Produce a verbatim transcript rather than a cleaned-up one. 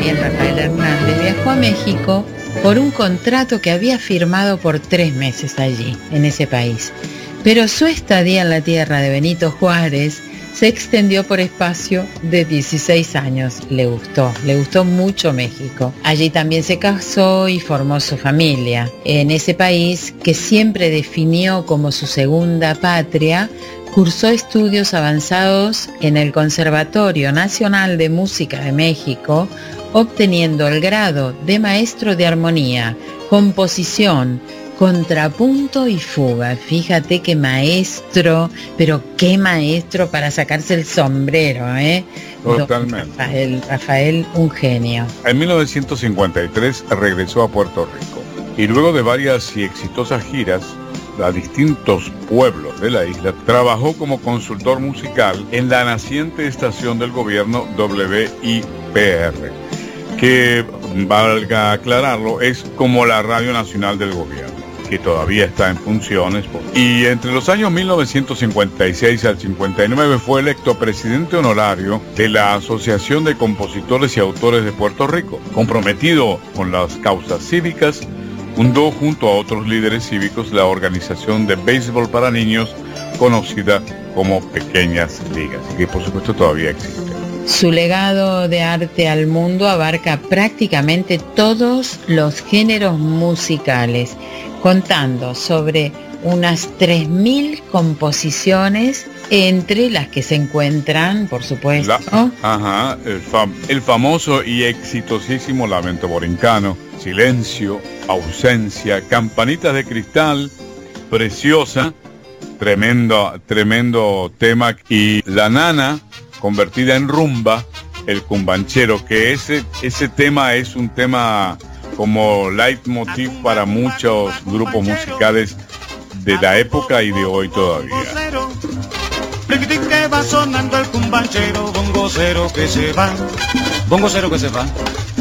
también Rafael Hernández, viajó a México por un contrato que había firmado por tres meses allí, en ese país. Pero su estadía en la tierra de Benito Juárez se extendió por espacio de dieciséis años. Le gustó, le gustó mucho México. Allí también se casó y formó su familia. En ese país, que siempre definió como su segunda patria, cursó estudios avanzados en el Conservatorio Nacional de Música de México, obteniendo el grado de maestro de armonía, composición, contrapunto y fuga. Fíjate qué maestro, pero qué maestro para sacarse el sombrero, ¿eh? Totalmente. Rafael, Rafael, un genio. En mil novecientos cincuenta y tres regresó a Puerto Rico y luego de varias y exitosas giras a distintos pueblos de la isla, trabajó como consultor musical en la naciente estación del gobierno W I P R, que, valga aclararlo, es como la Radio Nacional del Gobierno, que todavía está en funciones. Y entre los años mil novecientos cincuenta y seis al cincuenta y nueve fue electo presidente honorario de la Asociación de Compositores y Autores de Puerto Rico. Comprometido con las causas cívicas, fundó junto a otros líderes cívicos la organización de béisbol para niños conocida como Pequeñas Ligas, que por supuesto todavía existe. Su legado de arte al mundo abarca prácticamente todos los géneros musicales, contando sobre unas tres mil composiciones, entre las que se encuentran, por supuesto... La, ajá, el, fam, el famoso y exitosísimo Lamento Borincano, Silencio, Ausencia, Campanitas de Cristal, Preciosa, tremendo, tremendo tema, y La Nana, convertida en rumba, el cumbanchero, que ese, ese tema es un tema como leitmotiv para muchos grupos musicales de la época y de hoy todavía. Que va sonando el cumbanchero, bongocero que se va, bongocero que se va.